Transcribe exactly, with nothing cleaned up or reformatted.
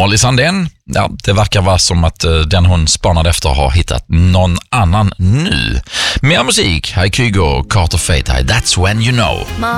Molly Sandén, ja, det verkar vara som att uh, den hon spanade efter har hittat någon annan nu. Mer musik, här är Kygo, Carter Fate, här, That's When You Know.